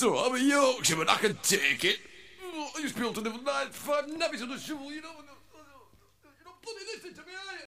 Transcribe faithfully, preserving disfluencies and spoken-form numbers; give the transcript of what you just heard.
It's all right, I'm a Yorkshireman, I can take it. I used to be able to live nine to five nappies on the shovel, you know. You're not bloody listening to me, are you?